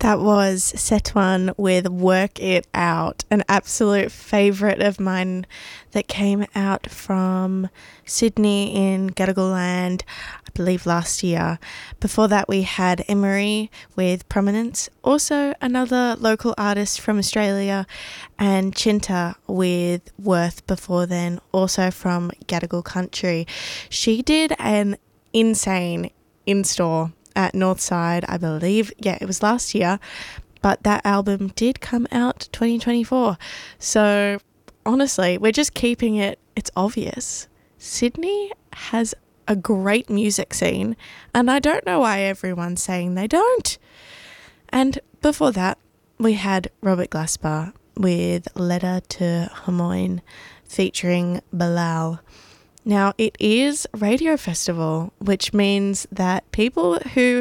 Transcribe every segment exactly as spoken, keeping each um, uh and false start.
That was Set One with Work It Out, an absolute favourite of mine that came out from Sydney in Gadigal Land, I believe last year. Before that we had Emery with Prominence, also another local artist from Australia, and Chinta with Worth before then, also from Gadigal Country. She did an insane in-store at Northside, I believe. Yeah, it was last year, but that album did come out twenty twenty-four. So honestly, we're just keeping it, it's obvious. Sydney has a great music scene, and I don't know why everyone's saying they don't. And before that, we had Robert Glasper with Letter to Hermione featuring Bilal. Now, it is Radio Festival, which means that people who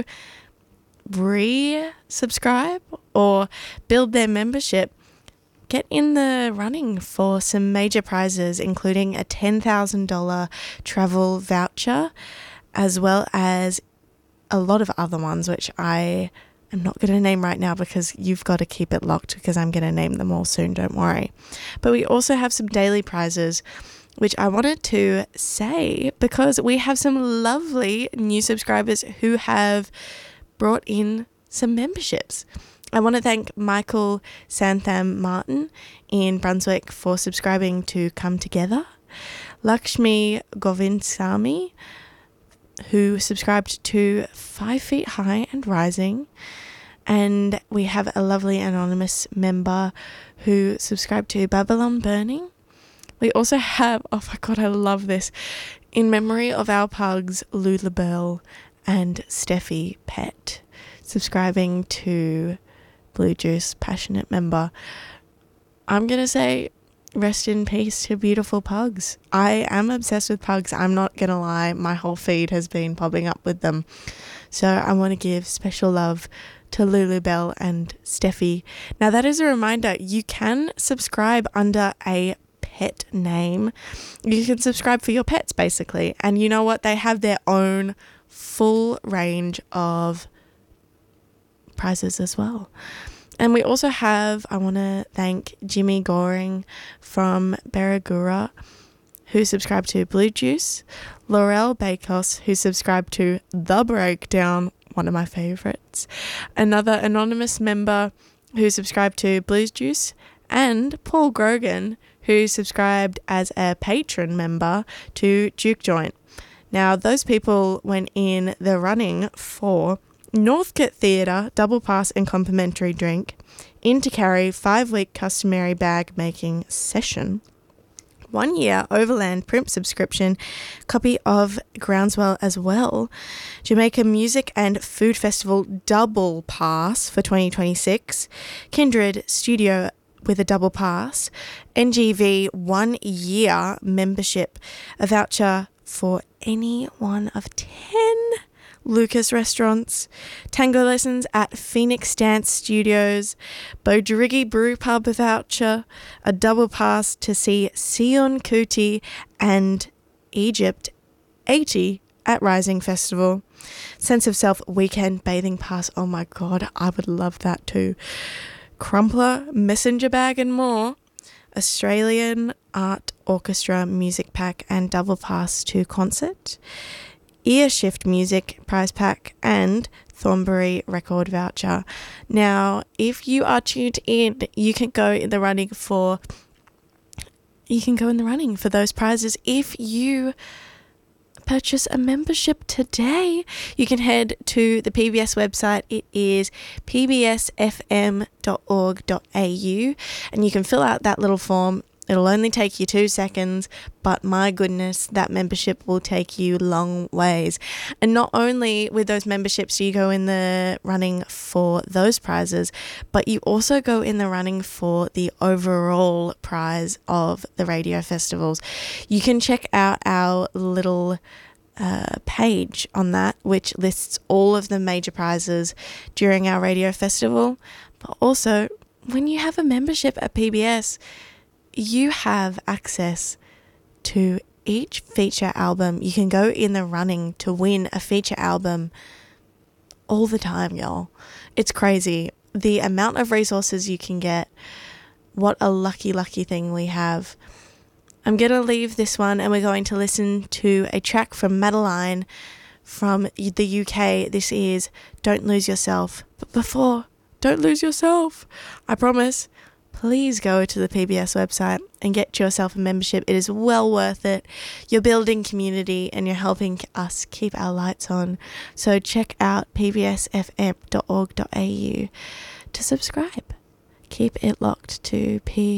re-subscribe or build their membership get in the running for some major prizes, including a ten thousand dollars travel voucher, as well as a lot of other ones, which I am not going to name right now because you've got to keep it locked because I'm going to name them all soon, don't worry. But we also have some daily prizes, which I wanted to say because we have some lovely new subscribers who have brought in some memberships. I want to thank Michael Santham Martin in Brunswick for subscribing to Come Together, Lakshmi Govindsamy, who subscribed to Five Feet High and Rising, and we have a lovely anonymous member who subscribed to Babylon Burning. We also have, oh my God, I love this, in memory of our pugs, Lula Bell and Steffi Pet, subscribing to Blue Juice Passionate member. I'm going to say rest in peace to beautiful pugs. I am obsessed with pugs. I'm not going to lie. My whole feed has been popping up with them. So I want to give special love to Lulu Bell and Steffi. Now that is a reminder, you can subscribe under a pet name. You can subscribe for your pets basically, and you know what, they have their own full range of prizes as well. And we also have, I want to thank Jimmy Goring from Barragura, who subscribed to Blue Juice, Laurel Bakos, who subscribed to The Breakdown, one of my favorites, another anonymous member who subscribed to Blues Juice, and Paul Grogan, who subscribed as a patron member to Duke Joint. Now, those people went in the running for Northcote Theatre, double pass and complimentary drink, Intercarry five-week customary bag making session, one year Overland print subscription, copy of Groundswell as well, Jamaica Music and Food Festival double pass for twenty twenty-six, Kindred Studio with a double pass, N G V one year membership, a voucher for any one of ten Lucas restaurants, tango lessons at Phoenix Dance Studios, Bodrigi Brew Pub voucher, a double pass to see Sion Kuti and Egypt eighty at Rising Festival, Sense of Self weekend bathing pass, oh my God, I would love that too, Crumpler, messenger bag and more, Australian Art Orchestra music pack and double pass to concert, Ear Shift Music prize pack and Thornbury record voucher. Now, if you are tuned in, you can go in the running for you can go in the running for those prizes if you purchase a membership today. You can head to the P B S website. It is p b s f m dot org dot a u, and you can fill out that little form. It'll only take you two seconds, but my goodness, that membership will take you long ways. And not only with those memberships do you go in the running for those prizes, but you also go in the running for the overall prize of the radio festivals. You can check out our little uh, page on that, which lists all of the major prizes during our radio festival. But also, when you have a membership at P B S, you have access to each feature album. You can go in the running to win a feature album all the time, y'all. It's crazy. the amount of resources you can get. What a lucky, lucky thing we have. I'm going to leave this one and we're going to listen to a track from Madeline from the U K. This is Don't Lose Yourself. But before, don't lose yourself, I promise, please go to the P B S website and get yourself a membership. It is well worth it. You're building community and you're helping us keep our lights on. So check out p b s f m dot org dot a u to subscribe. Keep it locked to P